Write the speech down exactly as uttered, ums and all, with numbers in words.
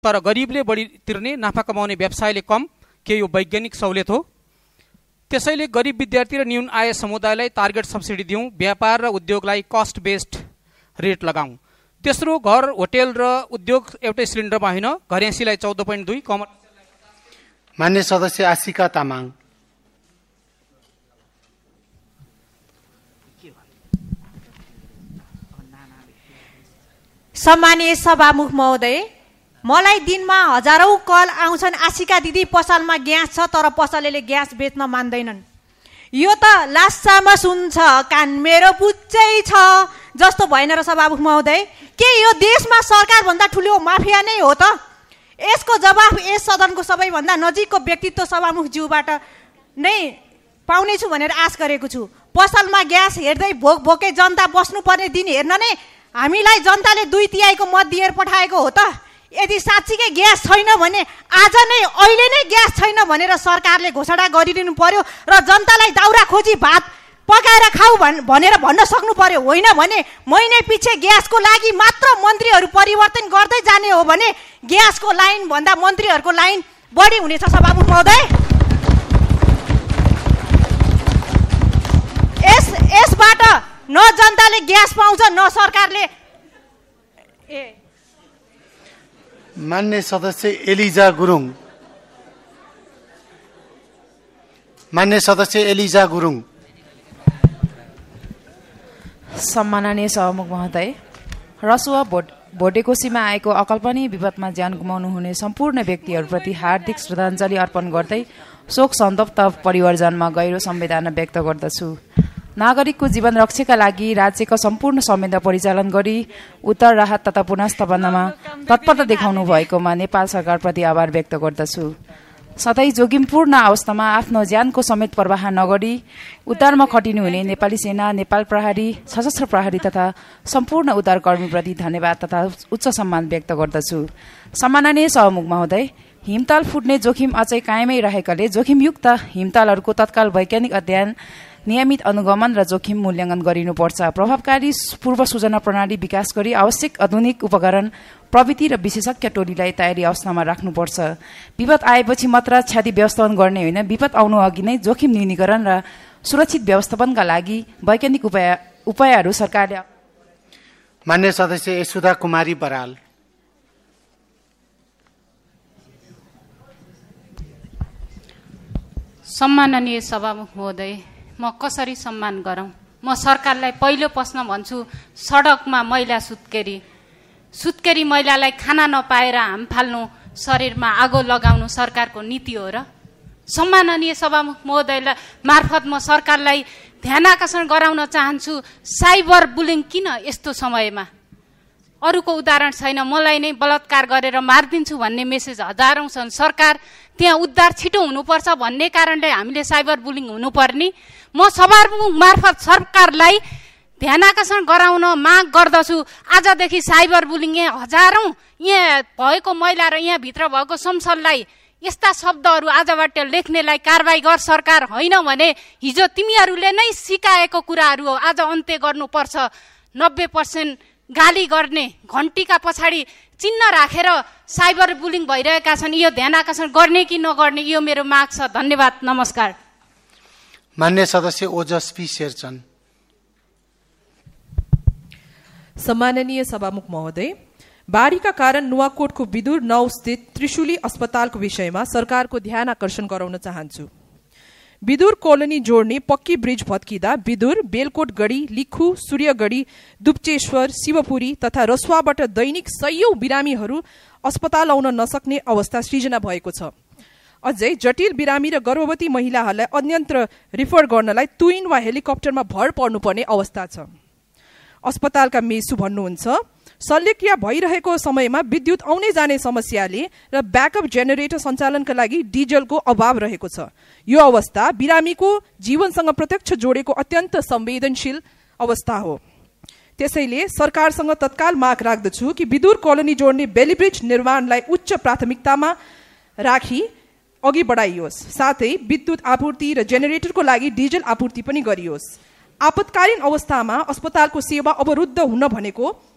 तर गरिबले बढी तिर्ने, नाफा कमाउने व्यवसायले कम, के यो वैज्ञानिक सहुलियत हो? त्यसैले गरिब विद्यार्थी र न्यून आय समुदायलाई टार्गेट सब्सिडी दिउँ, व्यापार र उद्योगलाई कस्ट बेस्ड रेट लगाऊँ। तेस्रो, घर होटेल र उद्योग एउटै सिलिन्डरमा होइन, घरेँसीलाई चौध पोइन्ट दुई कमर। मान्य सदस्य आशिका तामाङ। सम्मानीय सभामुख महोदय, मलाई दिनमा हजारौं कल आउँछन्, आशिका दिदी पसलमा ग्यास छ तर पसलेले ग्यास बेच्न मान्दैनन्। यो त लासामा सुन्छ, कान मेरो बुच्चै छ जस्तो भएन र सभामुख महोदय? के यो देशमा सरकार भन्दा ठुलो माफिया नै हो त? यसको जवाफ यस सदनको सबैभन्दा नजिकको व्यक्तित्व सभामुख ज्यूबाट नै पाउनेछु भनेर आश गरेको छु। पसलमा ग्यास हेर्दै भोक भोकै जनता बस्नुपर्ने दिन हेर्न नै हामीलाई जनताले दुई तिहाईको मत दिएर पठाएको हो त? यदि साँच्चीकै ग्यास छैन भने आज नै अहिले नै ग्यास छैन भनेर सरकारले घोषणा गरिदिनु पर्यो र जनतालाई दाउरा खोजी भात पकाएर खाऊ भनेर भन्न सक्नु पर्यो। होइन भने महिने पछि ग्यासको लागि मात्र मन्त्रीहरू परिवर्तन गर्दै जाने हो भने ग्यासको लाइन भन्दा मन्त्रीहरूको लाइन बढी हुनेछ। सभामुख महोदय, यस यसबाट न जनताले ग्यास पाउँछ न सरकारले। ए मान्य सदस्य एलिजा गुरुङ। मान्य सदस्य एलिजा गुरुङ। सम्माननीय सभामुख महोदय, रसुवा भोट भोटेकोसीमा आएको अकल्पनीय विपदमा ज्यान गुमाउनु हुने सम्पूर्ण व्यक्तिहरूप्रति हार्दिक श्रद्धाञ्जली अर्पण गर्दै शोक सन्तप्त परिवारजनमा गहिरो संवेदना व्यक्त गर्दछु। नागरिकको जीवन रक्षाका लागि राज्यको सम्पूर्ण संयन्त्र परिचालन गरी उत्तर राहत तथा पुनर्स्थापनामा तत्परता देखाउनु भएकोमा नेपाल सरकारप्रति आभार व्यक्त गर्दछु। सधैँ जोखिमपूर्ण अवस्थामा आफ्नो ज्यानको समेत प्रवाह नगरी उद्धारमा खटिनु हुने नेपाली सेना, नेपाल प्रहरी, सशस्त्र प्रहरी तथा सम्पूर्ण उद्धारकर्मीप्रति धन्यवाद तथा उच्च सम्मान व्यक्त गर्दछु। सम्माननीय सभामुख महोदय, हिमताल फुट्ने जोखिम अझै कायमै रहेकाले जोखिमयुक्त हिमतालहरूको तत्काल वैज्ञानिक अध्ययन, नियमित अनुगमन र जोखिम मूल्याङ्कन गरिनुपर्छ। प्रभावकारी पूर्व सूचना प्रणाली विकास गरी आवश्यक आधुनिक उपकरण, प्रविधि र विशेषज्ञ टोलीलाई तयारी अवस्थामा राख्नुपर्छ। विपद आएपछि मात्र क्षति व्यवस्थापन गर्ने होइन, विपद आउनु अघि नै जोखिम न्यूनीकरण र सुरक्षित व्यवस्थापनका लागि वैज्ञानिक उपाय उपायहरू सरकारले। मान्य सदस्य यशोदा कुमारी बराल। सम्माननीय सभामुख महोदय, म कसरी सम्मान गरौँ? म सरकारलाई पहिलो प्रश्न भन्छु, सडकमा मैला सुत्केरी सुत्केरी महिलालाई खाना नपाएर हाम फाल्नु, शरीरमा आगो लगाउनु सरकारको नीति हो र? सम्माननीय सभामुख महोदयलाई मार्फत म सरकारलाई ध्यान आकर्षण गराउन चाहन्छु, साइबर बुलिङ किन यस्तो समयमा? अरूको उदाहरण छैन, मलाई नै बलात्कार गरेर मारिदिन्छु भन्ने मेसेज हजारौं छन्। सरकार त्यहाँ उद्धार छिटो हुनुपर्छ भन्ने कारणले हामीले साइबर बुलिङ हुनुपर्ने। म सभामुख मार्फत सरकारलाई ध्यान आकर्षण गराउन माग गर्दछु। आजदेखि साइबर बुलिङ यहाँ हजारौं यहाँ भएको महिला र यहाँ भित्र भएको संसदलाई यस्ता शब्दहरू आजबाट लेख्नेलाई कारबाही गर सरकार, होइन भने हिजो तिमीहरूले नै सिकाएको कुराहरू हो आज अन्त्य गर्नुपर्छ। नब्बे पर्सेन्ट गाली गर्ने, घन्टीका पछाडि चिन्ह राखेर साइबर बुलिङ भइरहेका छन्, यो ध्यान आकर्षण गर्ने कि नगर्ने, यो मेरो माग छ। धन्यवाद, नमस्कार। मान्य सदस्य ओजस्वी शेरचन। सम्माननीय सभामुख महोदय, बाढीका कारण नुवाकोटको विदुर नौ स्थित त्रिशुली अस्पतालको विषयमा सरकारको ध्यान आकर्षण गराउन चाहन्छु। विदुर कोलोनी जोड्ने पक्की ब्रिज भत्किँदा विदुर, बेलकोट गढी, लिखु, सूर्यगढी, दुप्चेश्वर, शिवपुरी तथा रसुवाबाट दैनिक सयौं बिरामीहरू अस्पताल आउन नसक्ने अवस्था सृजना भएको छ। अझै जटिल बिरामी र गर्भवती महिलाहरूलाई अन्यत्र रिफर गर्नलाई तुइन वा हेलिकप्टरमा भर पर्नुपर्ने अवस्था छ। अस्पतालका मेसु भन्नुहुन्छ, शल्यक्रिया भइरहेको समयमा विद्युत आउने जाने समस्याले र ब्याकअप जेनेरेटर सञ्चालनका लागि डिजलको अभाव रहेको छ। यो अवस्था बिरामीको जीवनसँग प्रत्यक्ष जोडेको अत्यन्त संवेदनशील अवस्था हो। त्यसैले सरकारसँग तत्काल माग राख्दछु कि विदुर कोलोनी जोड्ने बेलीब्रिज निर्माणलाई उच्च प्राथमिकतामा राखी अघि बढाइयोस्। साथै विद्युत आपूर्ति र जेनेरेटरको लागि डिजल आपूर्ति पनि गरियोस्। आपतकालीन अवस्थामा अस्पतालको सेवा अवरुद्ध हुन भनेको